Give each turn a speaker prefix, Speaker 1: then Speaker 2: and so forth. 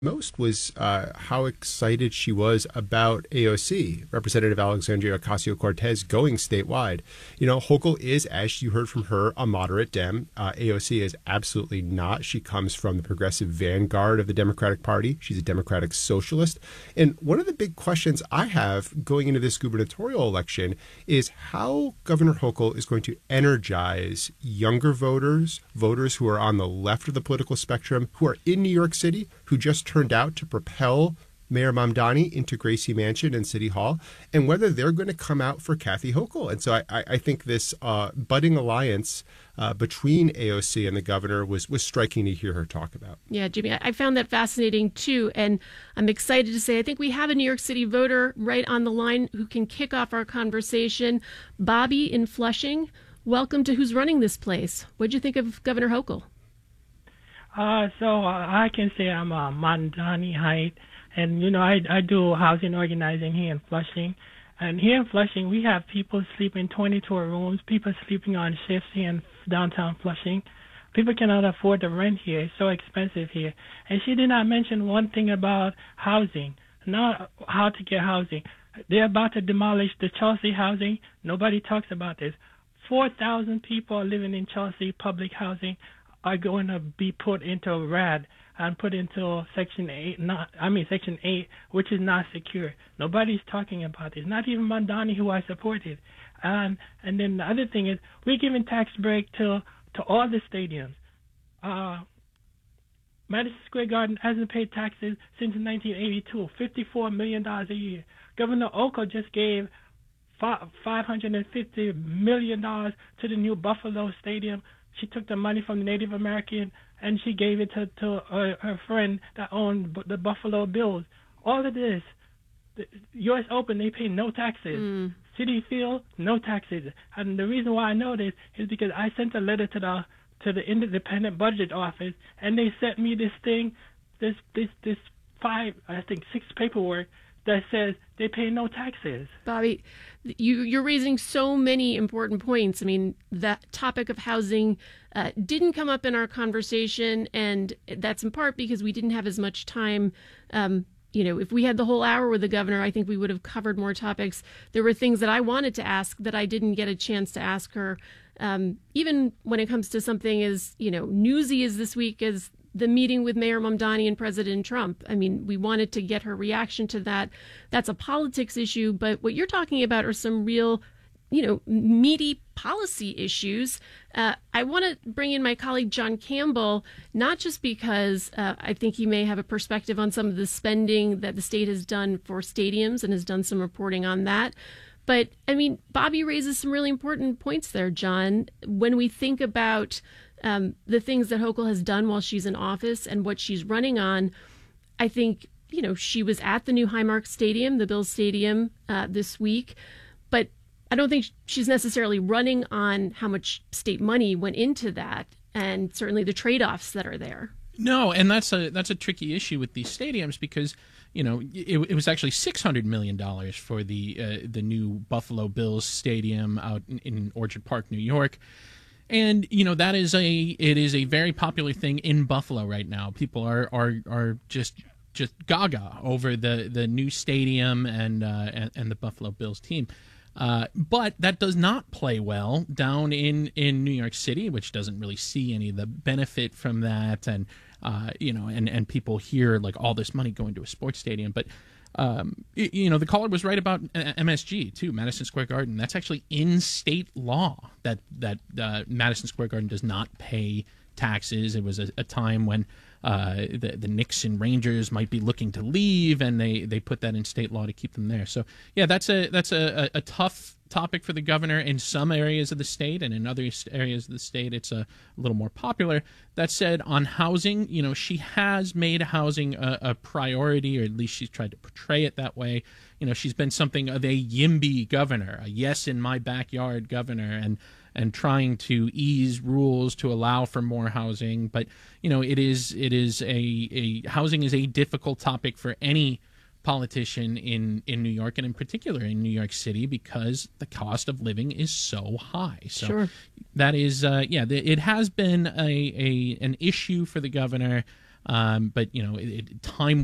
Speaker 1: most was how excited she was about AOC, Representative Alexandria Ocasio-Cortez, going statewide. You know, Hochul is, as you heard from her, a moderate Dem. AOC is absolutely not. She comes from the progressive vanguard of the Democratic Party. She's a Democratic socialist. And one of the big questions I have going into this gubernatorial election is how Governor Hochul is going to energize younger voters, voters who are on the left of the political spectrum, who are in New York City, who just turned out to propel Mayor Mamdani into Gracie Mansion and City Hall, and whether they're going to come out for Kathy Hochul. And so I think this budding alliance between AOC and the governor was striking to hear her talk about.
Speaker 2: Yeah, Jimmy, I found that fascinating, too. And I'm excited to say I think we have a New York City voter right on the line who can kick off our conversation. Bobby in Flushing, welcome to Who's Running This Place. What'd you think of Governor Hochul?
Speaker 3: I can say I'm a Mamdani Height, and I do housing organizing here in Flushing, and here in Flushing we have people sleeping 22 rooms, people sleeping on shifts here in downtown Flushing. People cannot afford the rent here; it's so expensive here. And she did not mention one thing about housing, not how to get housing. They're about to demolish the Chelsea housing. Nobody talks about this. 4,000 people are living in Chelsea public housing are going to be put into RAD and put into Section 8, which is not secure. Nobody's talking about this, not even Mamdani, who I supported. And then the other thing is we're giving tax break to all the stadiums. Madison Square Garden hasn't paid taxes since 1982, $54 million a year. Governor Hochul just gave $550 million to the new Buffalo Stadium. She took the money from the Native American and she gave it to her friend that owned the Buffalo Bills. All of this, the U.S. Open, they pay no taxes. Citi Field, no taxes. And the reason why I know this is because I sent a letter to the Independent Budget Office, and they sent me this thing, this 6 paperwork that says they pay no taxes.
Speaker 2: Bobby, you're raising so many important points. I mean, that topic of housing didn't come up in our conversation, and that's in part because we didn't have as much time. If we had the whole hour with the governor, I think we would have covered more topics. There were things that I wanted to ask that I didn't get a chance to ask her. Even when it comes to something as, newsy as this week as the meeting with Mayor Mamdani and President Trump. I mean, we wanted to get her reaction to that. That's a politics issue, but what you're talking about are some real, meaty policy issues. I want to bring in my colleague John Campbell, not just because I think he may have a perspective on some of the spending that the state has done for stadiums and has done some reporting on that. But, I mean, Bobby raises some really important points there, John. When we think about the things that Hochul has done while she's in office and what she's running on, I think, she was at the new Highmark Stadium, the Bills Stadium, this week. But I don't think she's necessarily running on how much state money went into that and certainly the trade-offs that are there.
Speaker 4: No, and that's a tricky issue with these stadiums because, it was actually $600 million for the new Buffalo Bills Stadium out in Orchard Park, New York. And that is a very popular thing in Buffalo right now. People are just gaga over the new stadium and the Buffalo Bills team. But that does not play well down in New York City, which doesn't really see any of the benefit from that. And and people hear like all this money going to a sports stadium, but. The caller was right about MSG too, Madison Square Garden. That's actually in state law that Madison Square Garden does not pay taxes. It was a time when the Knicks and Rangers might be looking to leave, and they put that in state law to keep them there. So yeah, that's a tough topic for the governor in some areas of the state, and in other areas of the state it's a little more popular. That said, on housing, she has made housing a priority, or at least she's tried to portray it that way. She's been something of a YIMBY governor, a yes in my backyard governor, and trying to ease rules to allow for more housing. But it is a housing is a difficult topic for any politician in New York, and in particular in New York City, because the cost of living is so high. So
Speaker 2: sure.
Speaker 4: That is it has been an issue for the governor. But time